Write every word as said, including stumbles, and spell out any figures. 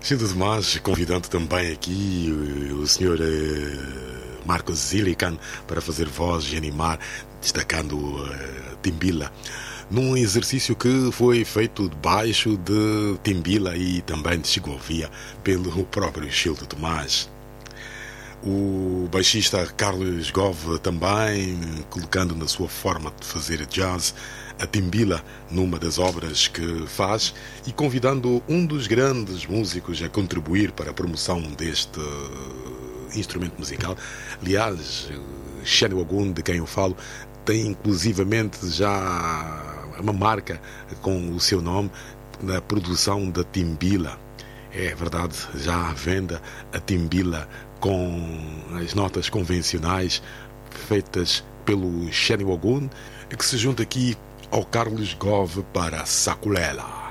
Sinto demais, convidando também aqui o senhor Marcos Zilican para fazer voz e animar, destacando Timbila, num exercício que foi feito debaixo de Timbila e também de Segovia pelo próprio Gildo Tomás. O baixista Carlos Gove também colocando na sua forma de fazer jazz a Timbila numa das obras que faz e convidando um dos grandes músicos a contribuir para a promoção deste instrumento musical. Aliás, Xeni Ogun, de quem eu falo, tem inclusivamente já uma marca com o seu nome na produção da Timbila. É verdade, já à venda a Timbila com as notas convencionais feitas pelo Xeni Ogun, que se junta aqui ao Carlos Gove para Sakulela.